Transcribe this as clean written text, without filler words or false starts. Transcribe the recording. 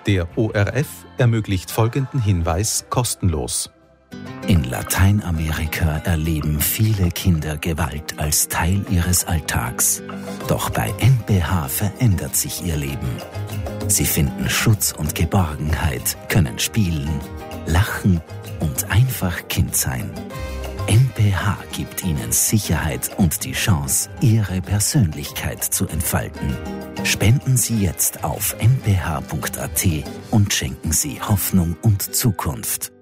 Der ORF ermöglicht folgenden Hinweis kostenlos. In Lateinamerika erleben viele Kinder Gewalt als Teil ihres Alltags. Doch bei NPH verändert sich ihr Leben. Sie finden Schutz und Geborgenheit, können spielen, lachen und einfach Kind sein. NPH gibt ihnen Sicherheit und die Chance, ihre Persönlichkeit zu entfalten. Spenden Sie jetzt auf nph.at und schenken Sie Hoffnung und Zukunft.